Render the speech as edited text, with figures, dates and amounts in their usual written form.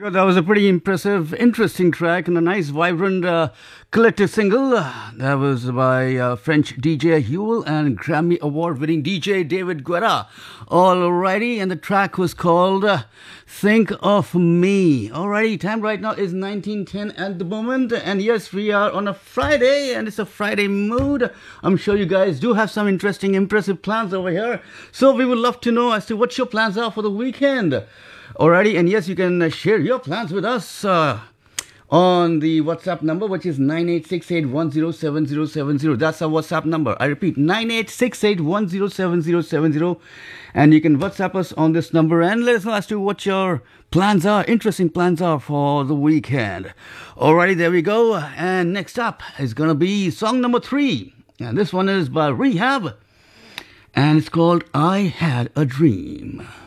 That was a pretty impressive, interesting track and a nice, vibrant collective single. That was by French DJ Huel and Grammy Award-winning DJ David Guetta. Alrighty, and the track was called Think of Me. Alrighty, time right now is 19:10 at the moment. And yes, we are on a Friday and it's a Friday mood. I'm sure you guys do have some interesting, impressive plans over here. So we would love to know as to what your plans are for the weekend. Alrighty, and yes, you can share your plans with us on the WhatsApp number, which is 9868107070. That's our WhatsApp number. I repeat, 9868107070. And you can WhatsApp us on this number and let us know as to what your plans are, interesting plans are for the weekend. Alrighty, there we go. And next up is going to be song number 3. And this one is by Rehab. And it's called I Had a Dream.